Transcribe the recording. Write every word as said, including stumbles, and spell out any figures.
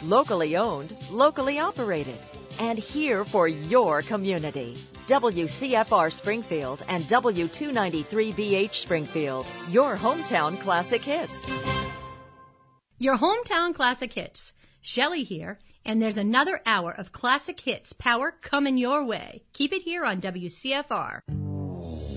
Locally owned, locally operated, and here for your community. W C F R Springfield and W two ninety-three B H Springfield, your hometown classic hits. Your hometown classic hits. Shelley here, and there's another hour of classic hits power coming your way. Keep it here on W C F R.